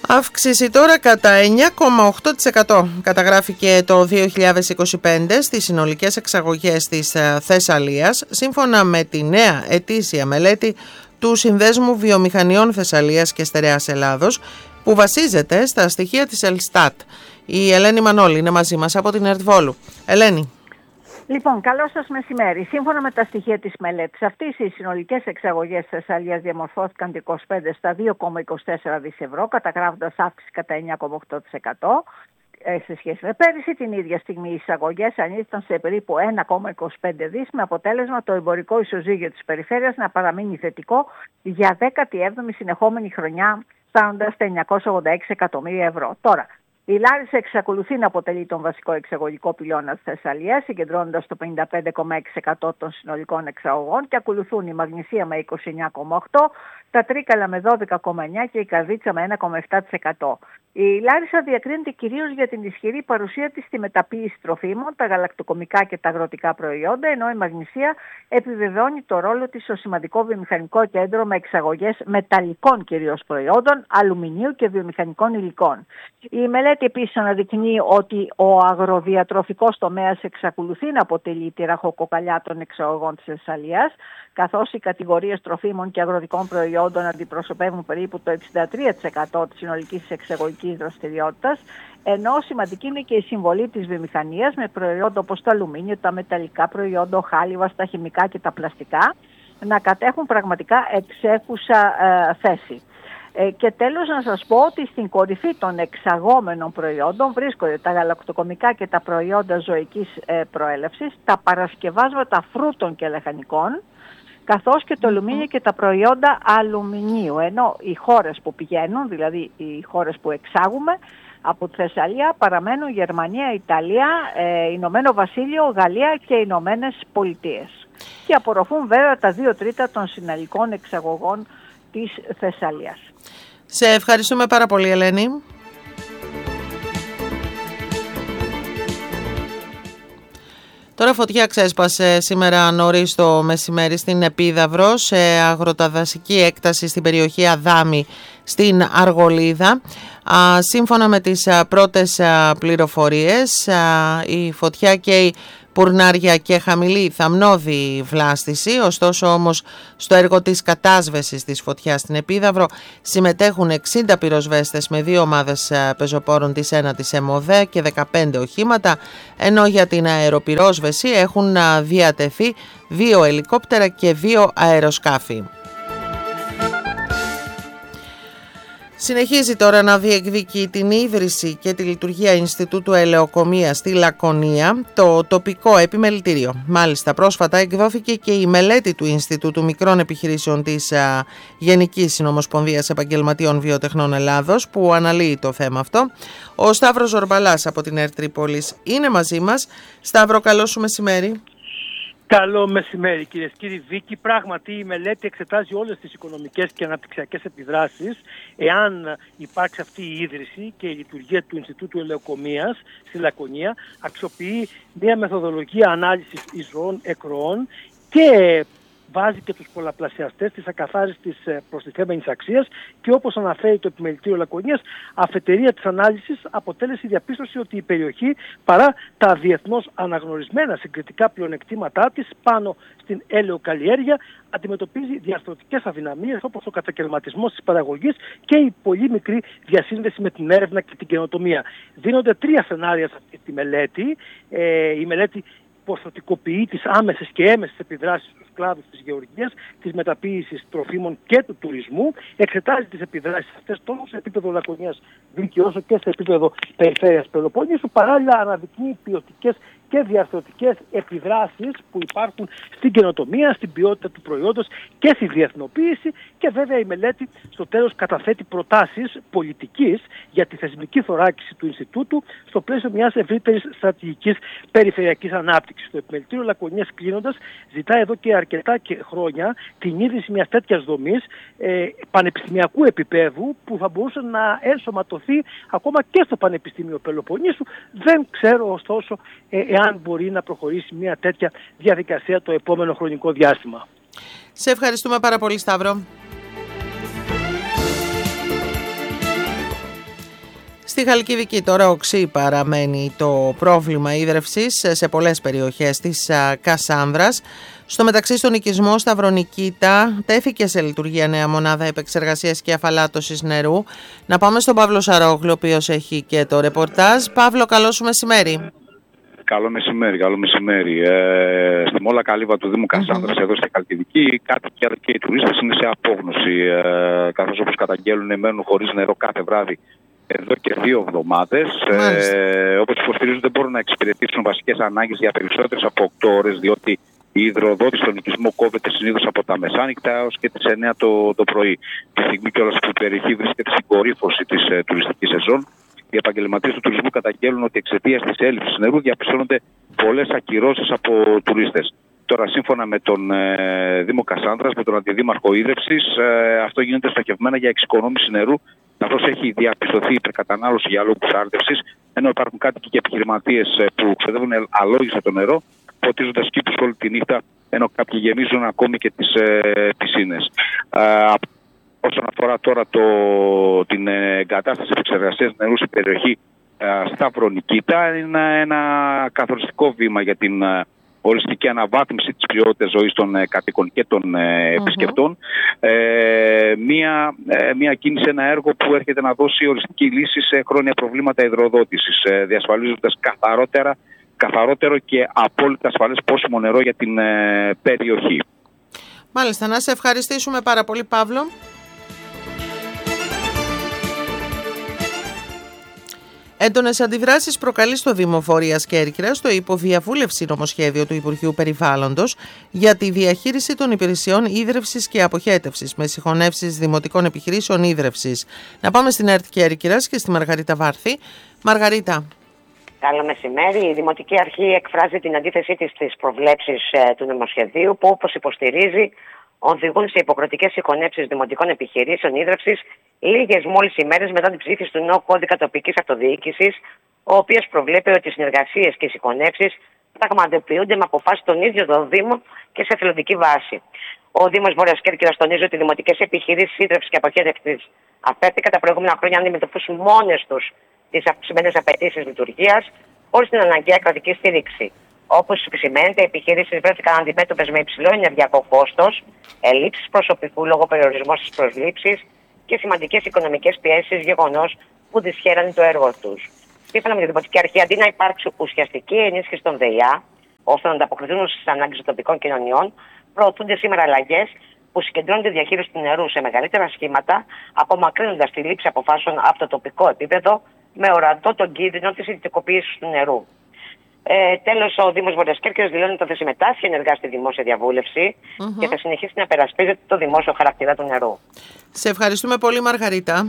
Αύξηση τώρα κατά 9,8% καταγράφηκε το 2025 στις συνολικές εξαγωγές της Θεσσαλίας, σύμφωνα με τη νέα ετήσια μελέτη του Συνδέσμου Βιομηχανιών Θεσσαλίας και Στερεάς Ελλάδος, που βασίζεται στα στοιχεία της Ελστάτ. Η Ελένη Μανώλη είναι μαζί μας από την Ερτβόλου. Ελένη. Λοιπόν, καλό σας μεσημέρι. Σύμφωνα με τα στοιχεία της μελέτης αυτής, οι συνολικές εξαγωγές της Θεσσαλίας διαμορφώθηκαν το 25 στα 2,24 δις ευρώ, καταγράφοντας αύξηση κατά 9,8%. Σε σχέση με πέρυσι, την ίδια στιγμή οι εισαγωγές ανήλθαν σε περίπου 1,25 δις, με αποτέλεσμα το εμπορικό ισοζύγιο της περιφέρειας να παραμείνει θετικό για 17η συνεχόμενη χρονιά, φτάνοντας τα 986 εκατομμύρια ευρώ. Τώρα, η Λάρισα εξακολουθεί να αποτελεί τον βασικό εξαγωγικό πυλώνα της Θεσσαλίας, συγκεντρώνοντας το 55,6% των συνολικών εξαγωγών, και ακολουθούν η Μαγνησία με 29,8%, τα Τρίκαλα με 12,9% και η Καρδίτσα με 1,7%. Η Λάρισα διακρίνεται κυρίως για την ισχυρή παρουσία της στη μεταποίηση τροφίμων, τα γαλακτοκομικά και τα αγροτικά προϊόντα, ενώ η Μαγνησία επιβεβαιώνει το ρόλο της ως σημαντικό βιομηχανικό κέντρο με εξαγωγές μεταλλικών κυρίως προϊόντων, αλουμινίου και βιομηχανικών υλικών. Η μελέτη επίσης αναδεικνύει ότι ο αγροδιατροφικός τομέας εξακολουθεί να αποτελεί τη ραχοκοκαλιά των εξαγωγών της Θεσσαλίας, καθώς οι κατηγορίες τροφίμων και αγροτικών προϊόντων αντιπροσωπεύουν περίπου το 63% της συνολικής εξαγωγικής δραστηριότητας, ενώ σημαντική είναι και η συμβολή της βιομηχανίας με προϊόντα όπως το αλουμίνιο, τα μεταλλικά προϊόντα, ο χάλιβας, τα χημικά και τα πλαστικά να κατέχουν πραγματικά εξέχουσα θέση. Και τέλος να σας πω ότι στην κορυφή των εξαγόμενων προϊόντων βρίσκονται τα γαλακτοκομικά και τα προϊόντα ζωικής προέλευσης, τα παρασκευάσματα φρούτων και λαχανικών, καθώς και το αλουμίνιο και τα προϊόντα αλουμινίου, ενώ οι χώρες που πηγαίνουν, δηλαδή οι χώρες που εξάγουμε από τη Θεσσαλία, παραμένουν Γερμανία, Ιταλία, Ηνωμένο Βασίλειο, Γαλλία και Ηνωμένες Πολιτείες. Και απορροφούν βέβαια τα 2/3 των συνολικών εξαγωγών της Θεσσαλίας. Σε ευχαριστούμε πάρα πολύ, Ελένη. Τώρα φωτιά ξέσπασε σήμερα νωρίς το μεσημέρι στην Επίδαυρο, σε αγροταδασική έκταση στην περιοχή Αδάμη στην Αργολίδα. Σύμφωνα με τις πρώτες πληροφορίες, η φωτιά καίει πουρνάρια και χαμηλή θαμνώδη βλάστηση. Ωστόσο όμως στο έργο της κατάσβεσης της φωτιάς στην Επίδαυρο συμμετέχουν 60 πυροσβέστες με 2 ομάδες πεζοπόρων της 9ης ΕΜΟΔΕ και 15 οχήματα, ενώ για την αεροπυρόσβεση έχουν διατεθεί 2 ελικόπτερα και 2 αεροσκάφη. Συνεχίζει τώρα να διεκδικεί την ίδρυση και τη λειτουργία Ινστιτούτου Ελαιοκομείας στη Λακωνία το τοπικό επιμελητήριο. Μάλιστα, πρόσφατα εκδόθηκε και η μελέτη του Ινστιτούτου Μικρών Επιχειρήσεων της Γενικής Συνομοσπονδίας Επαγγελματιών Βιοτεχνών Ελλάδος, που αναλύει το θέμα αυτό. Ο Σταύρος Ζορμπαλάς από την ΕΡΤ Τρίπολης είναι μαζί μας. Σταύρο, καλό σου μεσημέρι. Καλό μεσημέρι, κυρίες και κύριοι. Βίκη, πράγματι η μελέτη εξετάζει όλες τις οικονομικές και αναπτυξιακές επιδράσεις εάν υπάρξει αυτή η ίδρυση, και η λειτουργία του Ινστιτούτου Ελαιοκομείας στη Λακωνία αξιοποιεί μια μεθοδολογία ανάλυσης εισρωών εκροών και βάζει και τους πολλαπλασιαστές της ακαθάριστης προστιθέμενης αξίας, και όπως αναφέρει το Επιμελητήριο Λακωνίας, αφετηρία της ανάλυσης αποτέλεσε η διαπίστωση ότι η περιοχή, παρά τα διεθνώς αναγνωρισμένα συγκριτικά πλεονεκτήματά της πάνω στην έλαιοκαλλιέργεια, αντιμετωπίζει διαρθρωτικές αδυναμίες όπως ο κατακαιρματισμός της παραγωγής και η πολύ μικρή διασύνδεση με την έρευνα και την καινοτομία. Δίνονται 3 σενάρια σε αυτή τη μελέτη. Η μελέτη ποσοτικοποιεί τις άμεσες και έμεσες επιδράσεις στους κλάδους της γεωργίας, της μεταποίησης τροφίμων και του τουρισμού. Εξετάζει τις επιδράσεις αυτές τόσο σε επίπεδο Λακωνίας Βίκη όσο και σε επίπεδο περιφέρειας Πελοπόννησου. Παράλληλα αναδεικνύει ποιοτικές και διαρθρωτικές επιδράσεις που υπάρχουν στην καινοτομία, στην ποιότητα του προϊόντος και στη διεθνοποίηση, και βέβαια η μελέτη στο τέλος καταθέτει προτάσεις πολιτικής για τη θεσμική θωράκιση του Ινστιτούτου στο πλαίσιο μιας ευρύτερης στρατηγικής περιφερειακής ανάπτυξης. Το Επιμελητήριο Λακωνίας, κλείνοντας, ζητά εδώ και αρκετά χρόνια την ίδρυση μιας τέτοιας δομής πανεπιστημιακού επίπεδου που θα μπορούσε να ενσωματωθεί ακόμα και στο Πανεπιστήμιο Πελοποννήσου. Δεν ξέρω ωστόσο εάν μπορεί να προχωρήσει μια τέτοια διαδικασία το επόμενο χρονικό διάστημα. Σε ευχαριστούμε πάρα πολύ, Σταύρο. Στη Χαλκιδική τώρα οξύ παραμένει το πρόβλημα ίδρευσης σε πολλές περιοχές της Κασάνδρας. Στο μεταξύ, στον οικισμό Σταυρονικήτα τέθηκε σε λειτουργία νέα μονάδα επεξεργασίας και αφαλάτωσης νερού. Να πάμε στον Παύλο Σαρόγλου, ο οποίος έχει και το ρεπορτάζ. Παύλο, καλό σου μεσημέρι. Καλό μεσημέρι. Στη Μόλα Καλύβα του Δήμου Κασάνδρας, εδώ στη Χαλκιδική, οι κάτοικοι αλλά και οι τουρίστες είναι σε απόγνωση. Καθώς όπως καταγγέλνουν, μένουν χωρίς νερό κάθε βράδυ εδώ και 2 εβδομάδες. Όπως υποστηρίζουν, δεν μπορούν να εξυπηρετήσουν βασικές ανάγκες για περισσότερες από 8 ώρες, διότι η υδροδότηση στον οικισμό κόβεται συνήθως από τα μεσάνυχτα έως και τις 9 το πρωί. Τη στιγμή κιόλας που η περιοχή βρίσκεται στην κορύφωση της τουριστικής σεζόν, οι επαγγελματίες του τουρισμού καταγγέλνουν ότι εξαιτίας της έλλειψης νερού διαπιστώνονται πολλές ακυρώσεις από τουρίστες. Τώρα, σύμφωνα με τον Δήμο Κασάνδρας, με τον Αντιδήμαρχο Ίδρευσης, αυτό γίνεται στοχευμένα για εξοικονόμηση νερού, καθώς έχει διαπιστωθεί υπερκατανάλωση για λόγους άρδευσης, ενώ υπάρχουν κάτοικοι και επιχειρηματίες που ξοδεύουν αλόγιστα το νερό, ποτίζοντας κήπους όλη τη νύχτα, ενώ κάποιοι γεμίζουν ακόμη και τις πισίνες. Όσον αφορά τώρα την εγκατάσταση επεξεργασίας νερού στην περιοχή Σταυρονικήτα, είναι ένα καθοριστικό βήμα για την οριστική αναβάθμιση της ποιότητας ζωής των κατοίκων και των επισκεπτών. Μια κίνηση, ένα έργο που έρχεται να δώσει οριστική λύση σε χρόνια προβλήματα υδροδότησης, διασφαλίζοντας καθαρότερο και απόλυτα ασφαλές πόσιμο νερό για την περιοχή. Μάλιστα, να σε ευχαριστήσουμε πάρα πολύ, Παύλο. Έντονες αντιδράσεις προκαλεί στο Δήμο Βόρειας Κέρκυρας το υποδιαβούλευση νομοσχέδιο του Υπουργείου Περιβάλλοντος για τη διαχείριση των υπηρεσιών ίδρευσης και αποχέτευσης με συγχωνεύσεις δημοτικών επιχειρήσεων ίδρευσης. Να πάμε στην ΕΡΤ Κέρκυρας και στη Μαργαρίτα Βάρθη. Μαργαρίτα. Καλό μεσημέρι. Η Δημοτική Αρχή εκφράζει την αντίθεσή της στις προβλέψεις του νομοσχεδίου που, όπως υποστηρίζει, οδηγούν σε υποκριτικές συγχωνεύσεις δημοτικών επιχειρήσεων ίδρευσης λίγες μόλις ημέρες μετά την ψήφιση του νέου κώδικα τοπικής αυτοδιοίκησης, ο οποίος προβλέπει ότι οι συνεργασίες και οι συγχωνεύσεις πραγματοποιούνται με αποφάσεις των ίδιων των Δήμων και σε εθελοντική βάση. Ο Δήμος Βόρειας Κέρκυρας τονίζει ότι οι δημοτικές επιχειρήσεις ίδρευσης και αποχέτευσης αφέθηκαν τα προηγούμενα χρόνια να αντιμετωπίσουν μόνες τους τις αυξημένες απαιτήσεις λειτουργίας, χωρίς την αναγκαία κρατική στήριξη. Όπως επισημαίνεται, οι επιχειρήσεις βρέθηκαν αντιμέτωπες με υψηλό ενεργειακό κόστος, ελλείψεις προσωπικού λόγω περιορισμού στις προσλήψεις και σημαντικές οικονομικές πιέσεις, γεγονός που δυσχέρανε το έργο τους. Σύμφωνα με τη Δημοτική Αρχή, αντί να υπάρξει ουσιαστική ενίσχυση των ΔΕΙΑ, ώστε να ανταποκριθούν στις ανάγκες των τοπικών κοινωνιών, προωθούνται σήμερα αλλαγές που συγκεντρώνουν τη διαχείριση του νερού σε μεγαλύτερα σχήματα, απομακρύνοντας τη λήψη αποφάσεων από το τοπικό επίπεδο, με ορατό τον κίνδυνο της ιδιωτικοποίησης του νερού. Τέλος, ο Δήμος Βόρειας Κέρκυρας δηλώνει ότι θα συμμετάσχει ενεργά στη δημόσια διαβούλευση και θα συνεχίσει να υπερασπίζεται το δημόσιο χαρακτήρα του νερού. Σε ευχαριστούμε πολύ, Μαργαρίτα.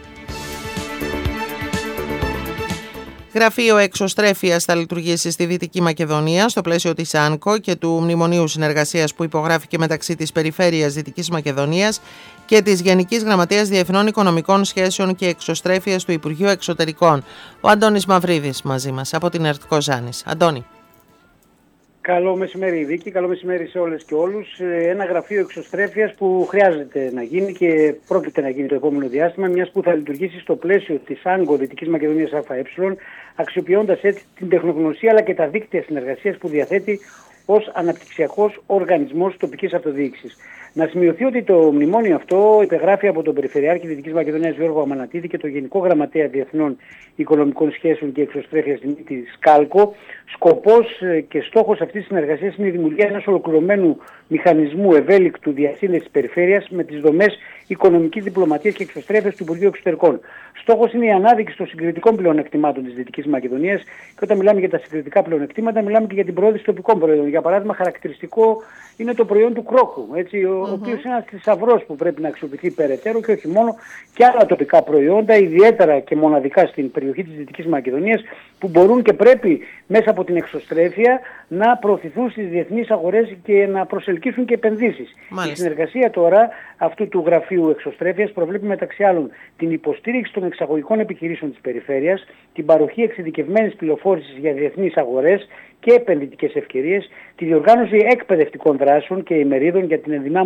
Γραφείο Εξωστρέφειας θα λειτουργήσει στη Δυτική Μακεδονία στο πλαίσιο της ΑΝΚΟ και του Μνημονίου Συνεργασίας που υπογράφηκε μεταξύ της Περιφέρειας Δυτικής Μακεδονίας και της Γενικής Γραμματείας Διεθνών Οικονομικών Σχέσεων και Εξωστρέφειας του Υπουργείου Εξωτερικών. Ο Αντώνης Μαυρίδης μαζί μας από την ΕΡΤ Κοζάνης. Αντώνη. Καλό μεσημέρι, Βίκη. Καλό μεσημέρι σε όλες και όλους. Ένα γραφείο εξωστρέφειας που χρειάζεται να γίνει και πρόκειται να γίνει το επόμενο διάστημα, μιας που θα λειτουργήσει στο πλαίσιο της ΑΝΚΟ Δυτικής Μακεδονίας ΑΕ, αξιοποιώντας έτσι την τεχνογνωσία αλλά και τα δίκτυα συνεργασίας που διαθέτει ως αναπτυξιακός οργανισμός τοπικής αυτοδιοίκησης. Να σημειωθεί ότι το μνημόνιο αυτό υπεγράφει από τον Περιφερειάρχη Δυτικής Μακεδονίας Γιώργο Αμανατίδη και τον Γενικό Γραμματέα Διεθνών Οικονομικών Σχέσεων και Εξωστρέφειας Δημήτρη Σκάλκο. Σκοπός και στόχος αυτής της συνεργασίας είναι η δημιουργία ενός ολοκληρωμένου μηχανισμού ευέλικτου διασύνδεσης της περιφέρειας με τις δομές οικονομικής διπλωματίας και εξωστρέφειας του Υπουργείου Εξωτερικών. Στόχος είναι η ανάδειξη των συγκριτικών πλεονεκτημάτων της Δυτικής Μακεδονίας και όταν μιλάμε για τα συγκριτικά πλεονεκτήματα, μιλάμε και για την προώθηση τοπικών προϊόντων. Για παράδειγμα, χαρακτηριστικό είναι το προϊόν του κρόκου, ο οποίος είναι ένας θησαυρός που πρέπει να αξιοποιηθεί περαιτέρω και όχι μόνο, και άλλα τοπικά προϊόντα, ιδιαίτερα και μοναδικά στην περιοχή της Δυτικής Μακεδονίας, που μπορούν και πρέπει μέσα από την εξωστρέφεια να προωθηθούν στις διεθνείς αγορές και να προσελκύσουν και επενδύσεις. Η συνεργασία τώρα αυτού του γραφείου εξωστρέφειας προβλέπει μεταξύ άλλων την υποστήριξη των εξαγωγικών επιχειρήσεων της περιφέρειας, την παροχή εξειδικευμένης πληροφόρησης για διεθνείς αγορές και επενδυτικές ευκαιρίες, τη διοργάνωση εκπαιδευτικών δράσεων και ημερίδων για την ενδυνάμωση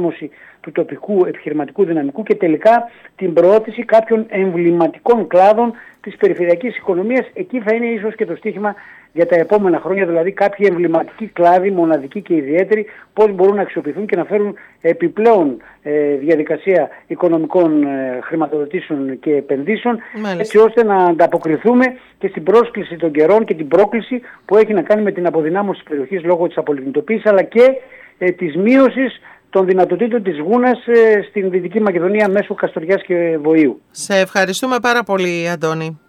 ενδυνάμωση του τοπικού επιχειρηματικού δυναμικού και τελικά την προώθηση κάποιων εμβληματικών κλάδων της περιφερειακής οικονομίας. Εκεί θα είναι ίσως και το στίχημα για τα επόμενα χρόνια, δηλαδή κάποιοι εμβληματικοί κλάδοι, μοναδικοί και ιδιαίτεροι, πώς μπορούν να αξιοποιηθούν και να φέρουν επιπλέον διαδικασία οικονομικών χρηματοδοτήσεων και επενδύσεων, έτσι ώστε να ανταποκριθούμε και στην πρόσκληση των καιρών και την πρόκληση που έχει να κάνει με την αποδυνάμωση της περιοχής λόγω της απολιγνητοποίησης, αλλά και της μείωσης των δυνατοτήτων της Γούνας στην Δυτική Μακεδονία μέσω Καστοριάς και Βοήου. Σε ευχαριστούμε πάρα πολύ, Αντώνη.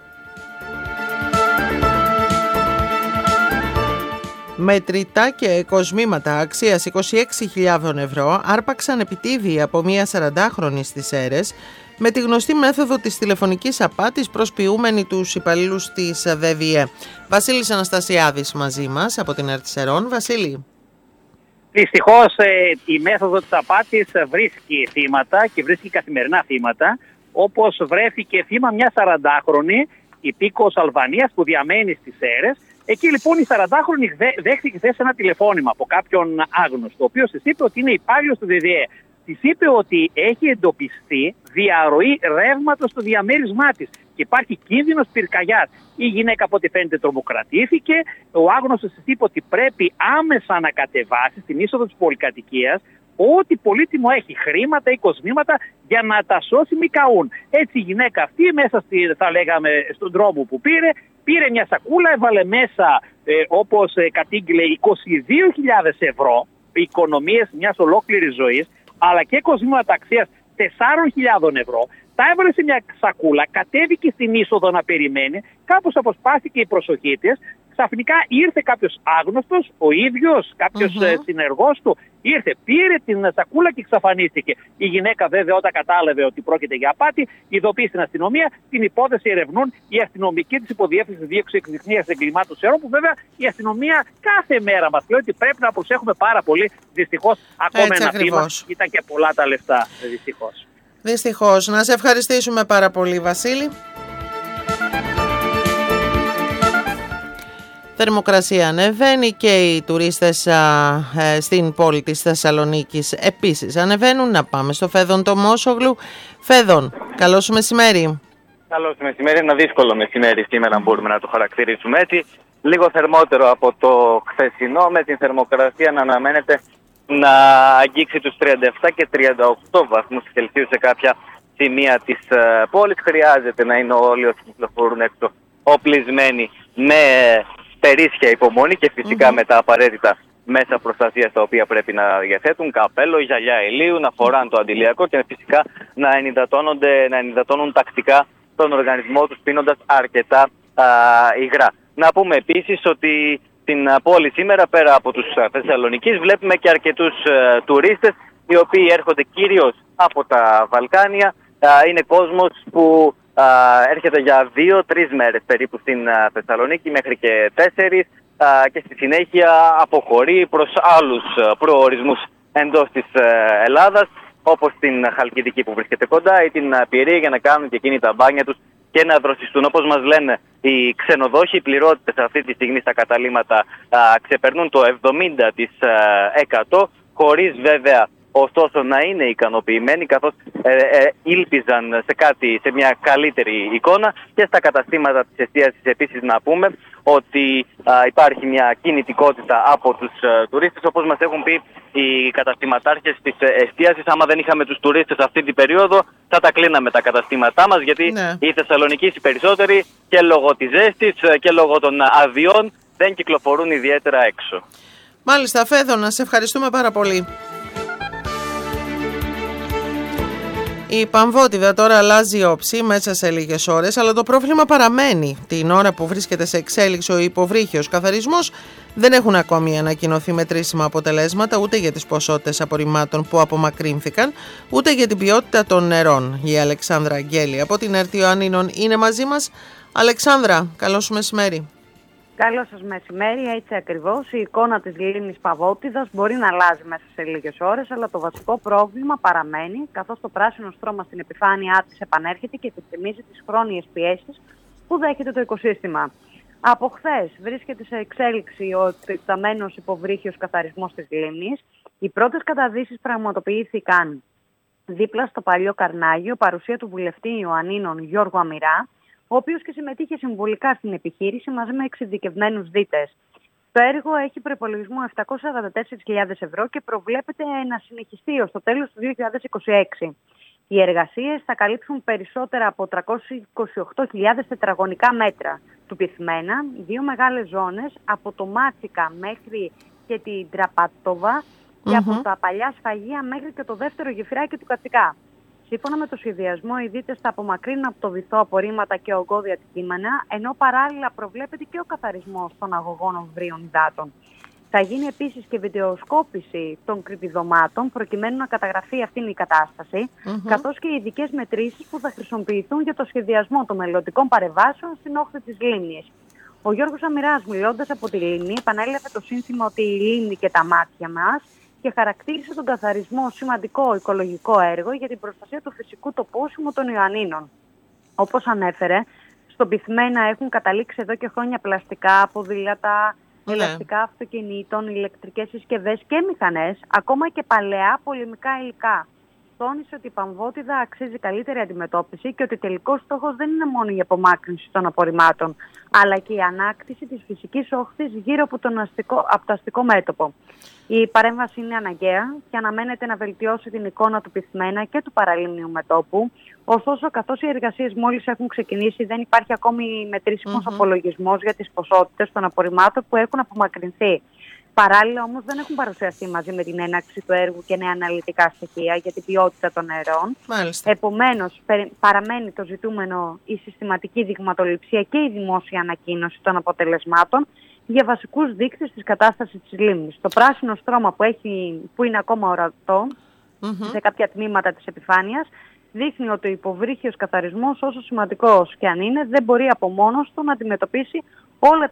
Μετρητά και κοσμήματα αξίας 26.000 ευρώ άρπαξαν επιτίδη από μία 40χρονη στις Σέρρες με τη γνωστή μέθοδο της τηλεφωνικής απάτης προσποιούμενη τους υπαλλήλους της ΔΔΕ. Βασίλης Αναστασιάδης μαζί μας από την ΕΡΤ Σερών. Βασίλη. Δυστυχώς η μέθοδο της απάτης βρίσκει θύματα και βρίσκει καθημερινά θύματα, όπως βρέθηκε θύμα μια 40χρονη υπήκοος Αλβανίας που διαμένει στις Σέρρες. Εκεί λοιπόν η 40χρονη δέχτηκε χθες ένα τηλεφώνημα από κάποιον άγνωστο, ο οποίος της είπε ότι είναι υπάλληλος του ΔΔΕ. Της είπε ότι έχει εντοπιστεί διαρροή ρεύματος στο διαμέρισμά της και υπάρχει κίνδυνος πυρκαγιάς. Η γυναίκα από ό,τι φαίνεται τρομοκρατήθηκε. Ο άγνωστος της είπε ότι πρέπει άμεσα να κατεβάσει στην είσοδο της πολυκατοικίας ό,τι πολύτιμο έχει, χρήματα ή κοσμήματα, για να τα σώσει μη καούν. Έτσι η γυναίκα αυτή μέσα θα λέγαμε στον δρόμο που πήρε μια σακούλα, έβαλε μέσα όπως κατήγγειλε 22.000 ευρώ, οικονομίες μιας ολόκληρης ζωής, αλλά και κοσμήματα αξίας 4.000 ευρώ. Τα έβαλε σε μια σακούλα, κατέβηκε στην είσοδο να περιμένει, κάπως αποσπάστηκε η προσοχή της. Ξαφνικά ήρθε κάποιος άγνωστος, ο ίδιος, κάποιος συνεργός του, ήρθε, πήρε την σακούλα και εξαφανίστηκε. Η γυναίκα βέβαια όταν κατάλαβε ότι πρόκειται για απάτη, ειδοποίησε στην αστυνομία, την υπόθεση ερευνούν οι αστυνομικοί της υποδιεύθυνσης δίωξης εξυχνίας εγκλημάτων Σερών, που βέβαια η αστυνομία κάθε μέρα μας λέει ότι πρέπει να προσέχουμε πάρα πολύ. Δυστυχώς ακόμα ένα θύμα, ήταν και πολλά τα λεφτά, δυστυχώς. Δυστυχώς. Να σε ευχαριστήσουμε πάρα πολύ, Βασίλη. Θερμοκρασία ανεβαίνει και οι τουρίστες στην πόλη της Θεσσαλονίκης επίσης ανεβαίνουν. Να πάμε στο Φέδων Τομόσογλου. Φέδων, καλό σου μεσημέρι. Καλό σου μεσημέρι, ένα δύσκολο μεσημέρι σήμερα μπορούμε να το χαρακτηρίσουμε έτσι. Λίγο θερμότερο από το χθεσινό, με την θερμοκρασία να αναμένεται να αγγίξει τους 37 και 38 βαθμούς Κελσίου σε κάποια σημεία της πόλης. Χρειάζεται να είναι όλοι όσοι κυκλοφορούν έξω οπλισμένοι με περίσσια υπομονή και φυσικά με τα απαραίτητα μέσα προστασίας τα οποία πρέπει να διαθέτουν, καπέλο, γυαλιά ηλίου, να φοράνε το αντιλιακό και φυσικά να ενυδατώνουν τακτικά τον οργανισμό τους πίνοντας αρκετά υγρά. Να πούμε επίσης ότι στην πόλη σήμερα, πέρα από τους Θεσσαλονικείς, βλέπουμε και αρκετούς τουρίστες οι οποίοι έρχονται κυρίως από τα Βαλκάνια. Είναι κόσμος που έρχεται για 2-3 μέρες περίπου στην Θεσσαλονίκη, μέχρι και 4, και στη συνέχεια αποχωρεί προς άλλους προορισμούς εντός της Ελλάδας, όπως την Χαλκιδική που βρίσκεται κοντά ή την Πειραιά, για να κάνουν και εκείνοι τα μπάνια τους και να δροσιστούν. Όπως μας λένε οι ξενοδόχοι, οι πληρότητες αυτή τη στιγμή στα καταλύματα ξεπερνούν το 70%, χωρίς βέβαια ωστόσο να είναι ικανοποιημένοι, καθώς ήλπιζαν σε μια καλύτερη εικόνα. Και στα καταστήματα της εστίασης επίσης να πούμε ότι υπάρχει μια κινητικότητα από τους τουρίστες. Όπως μας έχουν πει οι καταστηματάρχες της εστίασης, άμα δεν είχαμε τους τουρίστες αυτή την περίοδο θα τα κλείναμε τα καταστήματά μας, γιατί οι Θεσσαλονικείς οι περισσότεροι και λόγω της ζέστης και λόγω των αδειών δεν κυκλοφορούν ιδιαίτερα έξω. Μάλιστα, Φέδωνα, σε ευχαριστούμε πάρα πολύ. Η Παμβότιδα τώρα αλλάζει όψη μέσα σε λίγες ώρες, αλλά το πρόβλημα παραμένει. Την ώρα που βρίσκεται σε εξέλιξη ο υποβρύχιος καθαρισμός, δεν έχουν ακόμη ανακοινωθεί μετρήσιμα αποτελέσματα ούτε για τις ποσότητες απορριμμάτων που απομακρύνθηκαν, ούτε για την ποιότητα των νερών. Η Αλεξάνδρα Αγγέλη από την ΕΡΤ Ιωαννίνων είναι μαζί μας. Αλεξάνδρα, καλό σου μεσημέρι. Καλό σας μεσημέρι, έτσι ακριβώς. Η εικόνα της λίμνης Παμβότιδας μπορεί να αλλάζει μέσα σε λίγες ώρες, αλλά το βασικό πρόβλημα παραμένει, καθώς το πράσινο στρώμα στην επιφάνειά της επανέρχεται και επιθυμίζει τις χρόνιες πιέσεις που δέχεται το οικοσύστημα. Από χθες βρίσκεται σε εξέλιξη ο εκτεταμένος υποβρύχιος καθαρισμός της λίμνης. Οι πρώτες καταδύσεις πραγματοποιήθηκαν δίπλα στο παλιό Καρνάγιο, παρουσία του βουλευτή Ιωαννίνων Γιώργου Αμυρά, ο οποίος και συμμετείχε συμβολικά στην επιχείρηση μαζί με εξειδικευμένους δίτες. Το έργο έχει προϋπολογισμό 744.000 ευρώ και προβλέπεται να συνεχιστεί ως το τέλος του 2026. Οι εργασίες θα καλύψουν περισσότερα από 328.000 τετραγωνικά μέτρα του πυθμένα, 2 μεγάλες ζώνες, από το Μάτσικα μέχρι και την Τραπατόβα και από τα παλιά σφαγεία μέχρι και το δεύτερο γεφυράκι του Κατσικά. Σύμφωνα με το σχεδιασμό, οι δίτες θα απομακρύνουν από το βυθό απορρίμματα και ογκώδη αντικείμενα, ενώ παράλληλα προβλέπεται και ο καθαρισμός των αγωγών βρίων υδάτων. Θα γίνει επίσης και βιντεοσκόπηση των κρυπηδωμάτων προκειμένου να καταγραφεί αυτήν η κατάσταση, καθώς και οι ειδικές μετρήσεις που θα χρησιμοποιηθούν για το σχεδιασμό των μελλοντικών παρεμβάσεων στην όχθη της λίμνης. Ο Γιώργος Αμυράς, μιλώντας από τη λίμνη, επανέλαβε το σύνθημα ότι η λίμνη και τα μάτια μας και χαρακτήρισε τον καθαρισμό ως σημαντικό οικολογικό έργο για την προστασία του φυσικού τοπόσιμου των Ιωαννίνων. Όπως ανέφερε, στον πυθμένα έχουν καταλήξει εδώ και χρόνια πλαστικά, ποδήλατα, ελαστικά αυτοκινήτων, ηλεκτρικές συσκευές και μηχανές, ακόμα και παλαιά πολεμικά υλικά. Τόνισε ότι η Παμβότιδα αξίζει καλύτερη αντιμετώπιση και ότι τελικός στόχος δεν είναι μόνο η απομάκρυνση των απορριμμάτων, αλλά και η ανάκτηση της φυσικής όχθης γύρω από το αστικό μέτωπο. Η παρέμβαση είναι αναγκαία και αναμένεται να βελτιώσει την εικόνα του πυθμένα και του παραλίμνιου μετώπου. Ωστόσο, καθώς οι εργασίες μόλις έχουν ξεκινήσει, δεν υπάρχει ακόμη μετρήσιμος απολογισμός για τις ποσότητες των απορριμμάτων που έχουν απομακρυνθεί. Παράλληλα, όμως, δεν έχουν παρουσιαστεί μαζί με την έναρξη του έργου και νέα αναλυτικά στοιχεία για την ποιότητα των νερών. Επομένως, παραμένει το ζητούμενο η συστηματική δειγματοληψία και η δημόσια ανακοίνωση των αποτελεσμάτων για βασικούς δείκτες της κατάστασης της λίμνης. Το πράσινο στρώμα που είναι ακόμα ορατό σε κάποια τμήματα της επιφάνειας δείχνει ότι ο υποβρύχιος καθαρισμός, όσο σημαντικός και αν είναι, δεν μπορεί από μόνος του να αντιμετωπίσει όλα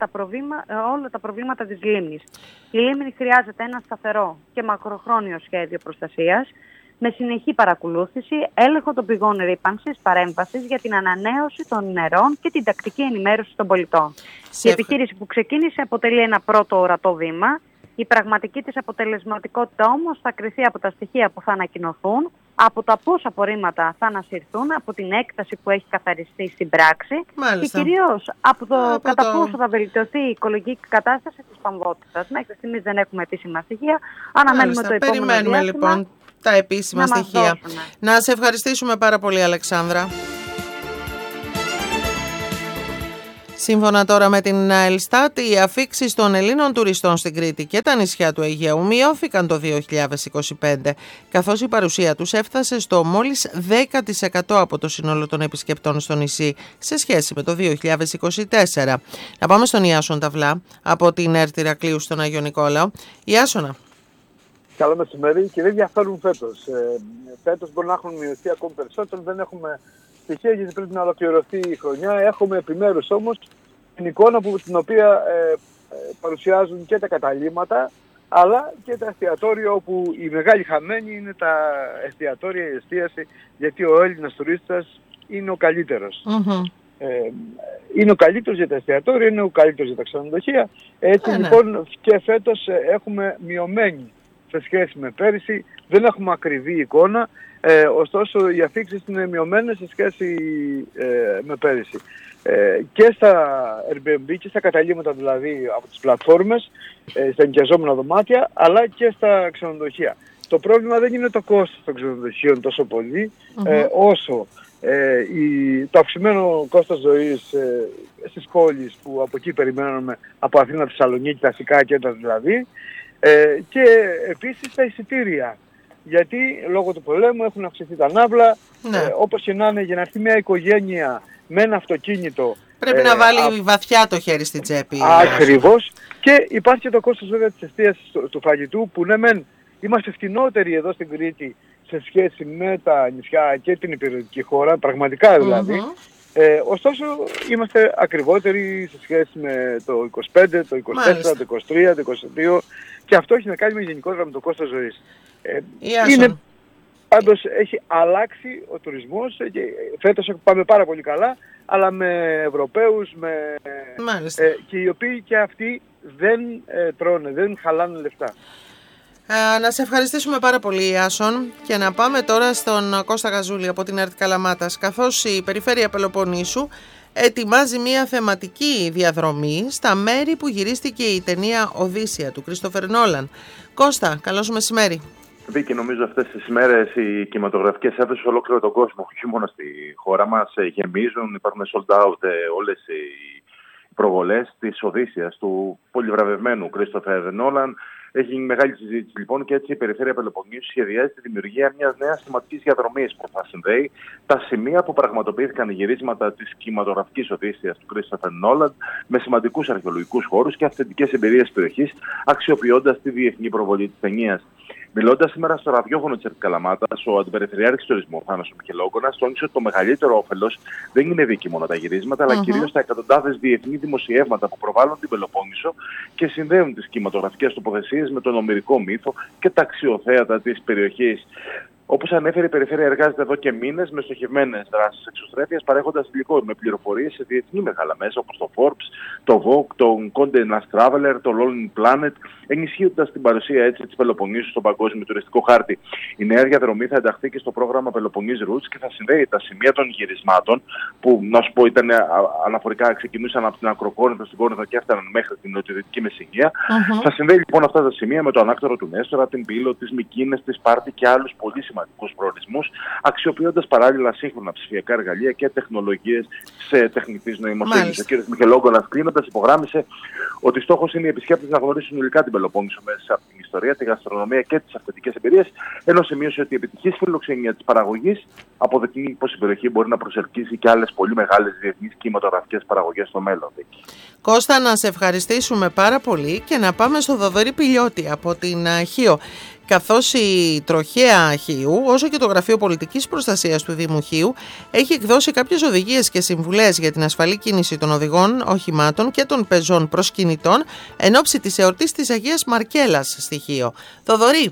τα προβλήματα της λίμνης. Η λίμνη χρειάζεται ένα σταθερό και μακροχρόνιο σχέδιο προστασίας, με συνεχή παρακολούθηση, έλεγχο των πηγών ρύπανσης, παρέμβασης για την ανανέωση των νερών και την τακτική ενημέρωση των πολιτών. Η επιχείρηση που ξεκίνησε αποτελεί ένα πρώτο ορατό βήμα. Η πραγματική της αποτελεσματικότητα όμως θα κριθεί από τα στοιχεία που θα ανακοινωθούν, από τα πόσα απορρίμματα θα ανασυρθούν, από την έκταση που έχει καθαριστεί στην πράξη και κυρίως από το κατά πόσο θα βελτιωθεί η οικολογική κατάσταση της Παμβότιδας. Μέχρι στιγμής δεν έχουμε επίσημα στοιχεία. Αναμένουμε το επόμενο Περιμένουμε διάστημα, λοιπόν τα επίσημα στοιχεία. Να σε ευχαριστήσουμε πάρα πολύ, Αλεξάνδρα. Σύμφωνα τώρα με την Ελστάτ, οι αφίξεις των Ελλήνων τουριστών στην Κρήτη και τα νησιά του Αιγαίου μειώθηκαν το 2025, καθώς η παρουσία τους έφτασε στο μόλις 10% από το σύνολο των επισκεπτών στο νησί σε σχέση με το 2024. Να πάμε στον Ιάσον Ταυλά από την ΕΡΤ Ηρακλείου στον Άγιο Νικόλαο. Ιάσονα. Καλό μεσημέρι και δεν διαφέρουν φέτος. Φέτος μπορεί να έχουν μειωθεί ακόμη περισσότερο, δεν έχουμε στοιχεία γιατί πρέπει να ολοκληρωθεί η χρονιά. Έχουμε επιμέρους όμως την εικόνα την οποία παρουσιάζουν και τα καταλύματα αλλά και τα εστιατόρια, όπου η μεγάλη χαμένη είναι τα εστιατόρια, η εστίαση, γιατί ο Έλληνας τουρίστας είναι ο καλύτερος. Είναι ο καλύτερος για τα εστιατόρια, είναι ο καλύτερος για τα ξενοδοχεία. Έτσι λοιπόν και φέτος έχουμε μειωμένη σε σχέση με πέρυσι, δεν έχουμε ακριβή εικόνα, ωστόσο οι αφίξεις είναι μειωμένες σε σχέση με πέρυσι. Και στα Airbnb και στα καταλύματα, δηλαδή από τις πλατφόρμες, στα ενοικιαζόμενα δωμάτια, αλλά και στα ξενοδοχεία. Το πρόβλημα δεν είναι το κόστος των ξενοδοχείων τόσο πολύ, όσο το αυξημένο κόστος ζωής στις πόλεις που από εκεί περιμένουμε, από Αθήνα, Θεσσαλονίκη, τα αστικά κέντρα δηλαδή, και επίσης τα εισιτήρια. Γιατί λόγω του πολέμου έχουν αυξηθεί τα ναύλα, όπως και να είναι, για να έρθει μια οικογένεια με ένα αυτοκίνητο. Πρέπει να βάλει βαθιά το χέρι στην τσέπη. Ακριβώς. Και υπάρχει και το κόστος βέβαια της εστίασης του φαγητού, που ναι μεν είμαστε φτηνότεροι εδώ στην Κρήτη σε σχέση με τα νησιά και την υπηρετική χώρα, πραγματικά δηλαδή. Ωστόσο είμαστε ακριβότεροι σε σχέση με το 25, το 24, το 23, το 22, και αυτό έχει να κάνει με γενικότερα με το κόστος ζωής. Πάντως έχει αλλάξει ο τουρισμός και φέτος πάμε πάρα πολύ καλά, αλλά με Ευρωπαίους και οι οποίοι και αυτοί δεν τρώνε, δεν χαλάνε λεφτά. Να σε ευχαριστήσουμε πάρα πολύ, Ιάσον, και να πάμε τώρα στον Κώστα Γαζούλη από την ΕΡΤ Καλαμάτας, καθώς η Περιφέρεια Πελοποννήσου ετοιμάζει μια θεματική διαδρομή στα μέρη που γυρίστηκε η ταινία Οδύσσεια του Κρίστοφερ Νόλαν. Κώστα, καλώς μεσημέρι. Βίκυ, νομίζω αυτές τις ημέρες οι κινηματογραφικές αίθουσες σε ολόκληρο τον κόσμο, όχι μόνο στη χώρα μας, γεμίζουν, υπάρχουν sold out όλες οι προβολές της Οδύσσειας του πολυβραβευμένου Κρίστοφερ Νόλαν. Έχει γίνει μεγάλη συζήτηση λοιπόν και έτσι η Περιφέρεια Πελοποννήσου σχεδιάζει τη δημιουργία μιας νέας θεματικής διαδρομής που θα συνδέει τα σημεία που πραγματοποιήθηκαν οι γυρίσματα της κινηματογραφικής Οδύσσειας του Κρίστοφερ Νόλαν με σημαντικούς αρχαιολογικούς χώρους και αυθεντικές εμπειρίες της περιοχής, αξιοποιώντας τη διεθνή προβολή της ταινίας. Μιλώντας σήμερα στο ραδιόφωνο της ΕΡΤ Καλαμάτας, ο Αντιπεριφερειάρχης Τουρισμού Θάνος Μιχελόγκονας τόνισε ότι το μεγαλύτερο όφελος δεν είναι δίκη μόνο τα γυρίσματα, αλλά κυρίως τα εκατοντάδες διεθνή δημοσιεύματα που προβάλλουν την Πελοπόννησο και συνδέουν τις κινηματογραφικές τοποθεσίες με τον ομηρικό μύθο και τα αξιοθέατα της περιοχής. Όπως ανέφερε, η Περιφέρεια εργάζεται εδώ και μήνες με στοχευμένες δράσεις εξωστρέφειας, παρέχοντας υλικό με πληροφορίες σε διεθνή μεγάλα μέσα όπως το Forbes, το Vogue, το Condé Nast Traveler, το Rolling Planet, ενισχύοντας την παρουσία έτσι της Πελοποννήσου στον παγκόσμιο τουριστικό χάρτη. Η νέα διαδρομή θα ενταχθεί και στο πρόγραμμα Peloponnese Routes και θα συνδέει τα σημεία των γυρισμάτων, που να σου πω ήταν αναφορικά, ξεκινούσαν από την Ακροκόρινθο στην Κόρινθο και έφταναν μέχρι την Νοτιοδυτική Μεσσηνία. Θα συνδέει λοιπόν αυτά τα σημεία με το ανάκτορο του Νέστορα, την Πύλο, τις Μικίνες, τη Σπάρτη και άλλους πολύ σημαντικούς προορισμούς, αξιοποιώντας παράλληλα σύγχρονα ψηφιακά εργαλεία και τεχνολογίες σε τεχνητής νοημοσύνης. Ο κ. Μιχελόγκονας, κλείνοντας, υπογράμμισε ότι στόχος είναι οι επισκέπτες να γνωρίσουν υλικά την Πελοπόννησο μέσα από την ιστορία, τη γαστρονομία και τις αυθεντικές εμπειρίες, ενώ σημείωσε ότι η επιτυχής φιλοξενία της παραγωγής αποδεικνύει πως η περιοχή μπορεί να προσελκύσει και άλλες πολύ μεγάλες διεθνείς κινηματογραφικές παραγωγές στο μέλλον. Κώστα, να σε ευχαριστήσουμε πάρα πολύ και να πάμε στο Θοδωρή Πηλιώτη από την Χίο. Καθώς η Τροχέα Χίου, όσο και το Γραφείο Πολιτικής Προστασίας του Δήμου Χίου, έχει εκδώσει κάποιες οδηγίες και συμβουλές για την ασφαλή κίνηση των οδηγών οχημάτων και των πεζών προσκυνητών εν ώψη της εορτής της Αγίας Μαρκέλας στη Χίο. Θοδωρή.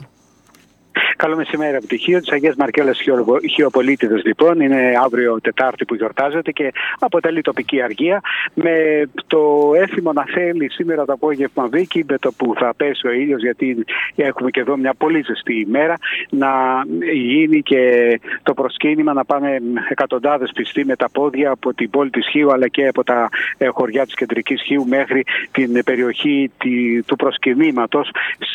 Καλό μεσημέρι από τη Χίο, της Αγίας Μαρκέλας Χιοπολίτιδος λοιπόν. Είναι αύριο Τετάρτη που γιορτάζεται και αποτελεί τοπική αργία. Με το έθιμο να θέλει σήμερα το απόγευμα, Βίκη, με το που θα πέσει ο ήλιος, γιατί έχουμε και εδώ μια πολύ ζεστή ημέρα, να γίνει και το προσκύνημα, να πάνε εκατοντάδες πιστοί με τα πόδια από την πόλη της Χίου αλλά και από τα χωριά της κεντρικής Χίου μέχρι την περιοχή του προσκυνήματος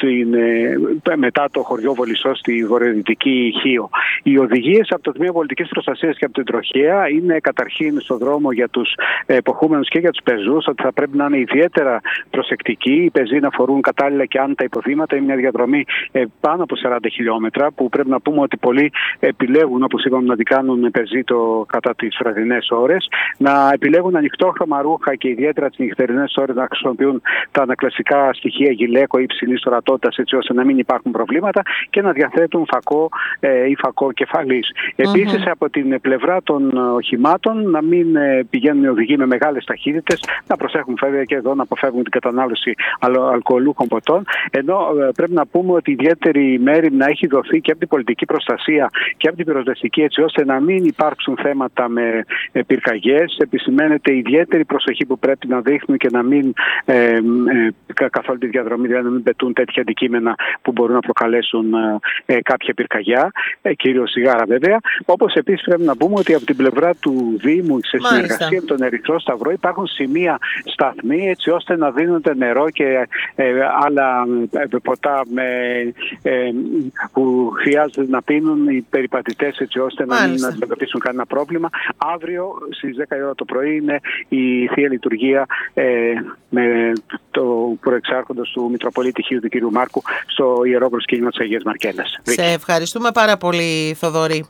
μετά το χωριό Βολισσό στη βορειοδυτική Χίο. Οι οδηγίες από το Τμήμα Πολιτικής Προστασίας και από την Τροχέα είναι καταρχήν στο δρόμο για τους εποχούμενους και για τους πεζούς ότι θα πρέπει να είναι ιδιαίτερα προσεκτικοί. Οι πεζοί να φορούν κατάλληλα και άνετα υποδήματα. Είναι μια διαδρομή πάνω από 40 χιλιόμετρα που πρέπει να πούμε ότι πολλοί επιλέγουν, όπως είπαμε, να την κάνουν πεζοί κατά τις βραδινές ώρες, να επιλέγουν ανοιχτόχρωμα ρούχα και ιδιαίτερα τις νυχτερινές ώρες να χρησιμοποιούν τα ανακλαστικά στοιχεία γυλαίκο ή υψηλής ορατότητας, έτσι ώστε να μην υπάρχουν προβλήματα και να διαθέτουν φακό ή φακό κεφαλής. Επίσης, από την πλευρά των οχημάτων, να μην πηγαίνουν οι οδηγοί με μεγάλες ταχύτητες, να προσέχουν βέβαια και εδώ να αποφεύγουν την κατανάλωση αλκοολούχων ποτών. Ενώ πρέπει να πούμε ότι ιδιαίτερη μέρη να έχει δοθεί και από την πολιτική προστασία και από την πυροσβεστική, έτσι ώστε να μην υπάρξουν θέματα με πυρκαγιές. Επισημαίνεται ιδιαίτερη προσοχή που πρέπει να δείχνουν και να μην καθ' όλη τη διαδρομή, δηλαδή να μην πετούν τέτοια αντικείμενα που μπορούν να προκαλέσουν κάποια πυρκαγιά, κυρίως σιγάρα βέβαια. Όπως επίσης πρέπει να πούμε ότι από την πλευρά του Δήμου, σε συνεργασία με τον Ερυθρό Σταυρό, υπάρχουν σημεία σταθμοί έτσι ώστε να δίνονται νερό και άλλα ποτά που χρειάζεται να πίνουν οι περιπατητές, έτσι ώστε να μην αντιμετωπίσουν κανένα πρόβλημα. Αύριο στις 10 η ώρα το πρωί είναι η Θεία Λειτουργία με το προεξάρχοντος του Μητροπολίτη Χίου του κ. Μάρκου στο Ιερό Προσκύνημα της Αγίας Μαρκέλας. Σε ευχαριστούμε πάρα πολύ, Θοδωρή.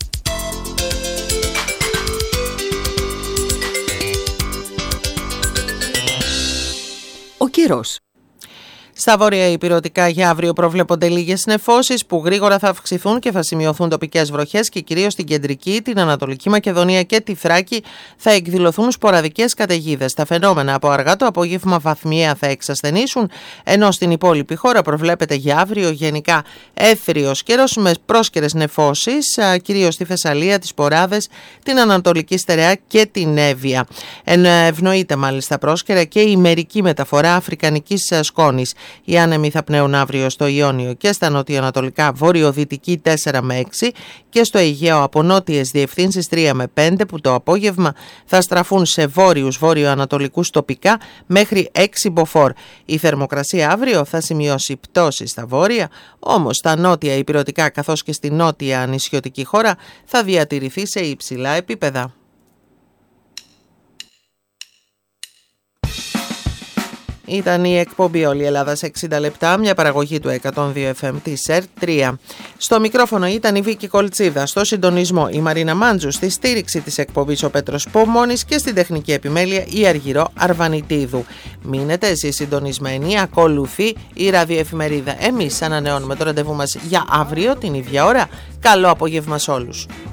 Ο καιρός. Στα βόρεια ηπειρωτικά για αύριο προβλέπονται λίγες νεφώσεις που γρήγορα θα αυξηθούν και θα σημειωθούν τοπικές βροχές και κυρίως στην κεντρική, την Ανατολική Μακεδονία και τη Θράκη θα εκδηλωθούν σποραδικές καταιγίδες. Τα φαινόμενα από αργά το απόγευμα βαθμιαία θα εξασθενήσουν, ενώ στην υπόλοιπη χώρα προβλέπεται για αύριο γενικά έθριος καιρός με πρόσκαιρες νεφώσεις, κυρίως στη Θεσσαλία, τις Ποράδες, την Ανατολική Στερεά και την Εύβοια. Ευνοείται μάλιστα πρόσκαιρα και η μερική μεταφορά αφρικανικής σκόνης. Οι άνεμοι θα πνέουν αύριο στο Ιόνιο και στα νοτιοανατολικά βορειοδυτική 4 με 6 και στο Αιγαίο από νότιες διευθύνσεις 3 με 5 που το απόγευμα θα στραφούν σε βόρειους βορειοανατολικούς τοπικά μέχρι 6 μποφόρ. Η θερμοκρασία αύριο θα σημειώσει πτώση στα βόρεια, όμως στα νότια ηπειρωτικά καθώς και στη νότια νησιωτική χώρα θα διατηρηθεί σε υψηλά επίπεδα. Ήταν η εκπομπή Όλη η Ελλάδα σε 60 λεπτά, μια παραγωγή του 102 FM της ΕΡΤ3. Στο μικρόφωνο ήταν η Βίκη Κολτσίδα, στο συντονισμό η Μαρίνα Μάντζου, στη στήριξη της εκπομπής ο Πέτρος Πομώνης και στην τεχνική επιμέλεια η Αργυρό Αρβανιτίδου. Μείνετε εσείς συντονισμένοι, ακολουθεί η ραδιοεφημερίδα. Εμείς ανανεώνουμε το ραντεβού μας για αύριο την ίδια ώρα. Καλό απόγευμα σε όλους.